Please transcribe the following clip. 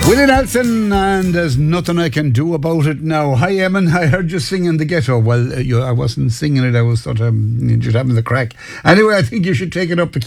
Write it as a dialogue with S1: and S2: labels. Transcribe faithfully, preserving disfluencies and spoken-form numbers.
S1: Willie Nelson, and there's nothing I can do about it now. Hi, Eamon. I heard you singing The Ghetto. Well, uh, you, I wasn't singing it. I was sort of just having the crack. Anyway, I think you should take it up.